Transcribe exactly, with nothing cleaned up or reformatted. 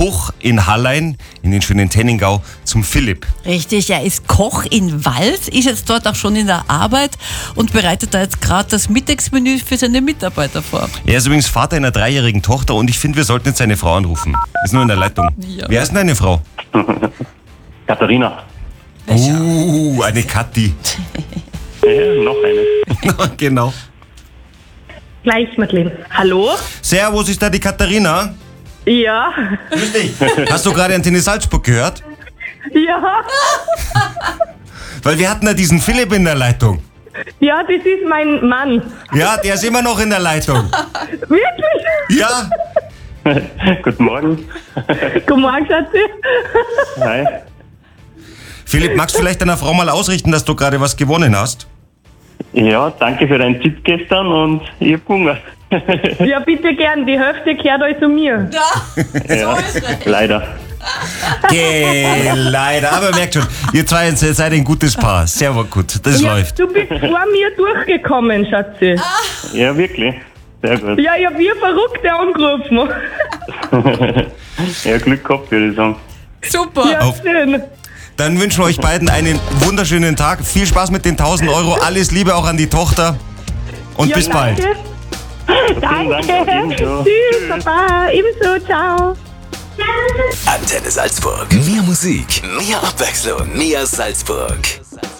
Puch in Hallein in den schönen Tenningau zum Philipp. Richtig, er ist Koch in Wals, ist jetzt dort auch schon in der Arbeit und bereitet da jetzt gerade das Mittagsmenü für seine Mitarbeiter vor. Er ist übrigens Vater einer dreijährigen Tochter und ich finde, wir sollten jetzt seine Frau anrufen. Ist nur in der Leitung. Ja. Wer ist denn deine Frau? Katharina. Uh, eine Kathi. Ja, noch eine. Genau. Gleich, Madeleine. Hallo? Servus, ist da die Katharina? Ja. Grüß dich. Hast du gerade Antenne Salzburg gehört? Ja. Weil wir hatten da diesen Philipp in der Leitung. Ja, das ist mein Mann. Ja, der ist immer noch in der Leitung. Wirklich? Ja. Guten Morgen. Guten Morgen, Schatzi. Hi. Philipp, magst du vielleicht deiner Frau mal ausrichten, dass du gerade was gewonnen hast? Ja, danke für deinen Tipp gestern und ich hab Hunger. Ja, bitte gern. Die Hälfte gehört euch zu mir. Ja, leider. Okay, leider. Aber merkt schon, ihr zwei seid ein gutes Paar. Sehr gut, das Ja, läuft. du bist vor mir durchgekommen, Schatzi. Ja, wirklich. Sehr gut. Ja, ich hab wie Verrückte angerufen. Ja, Glück gehabt, würde ich sagen. Super. Ja, Auf- schön. Dann wünschen wir euch beiden einen wunderschönen Tag. Viel Spaß mit den tausend Euro. Alles Liebe auch an die Tochter. Und Ja, bis bald. danke. Dank, Danke. ebenso. Tschüss, Baba. Ebenso, ciao. Antenne Salzburg. Mehr Musik, mehr Abwechslung, mehr Salzburg.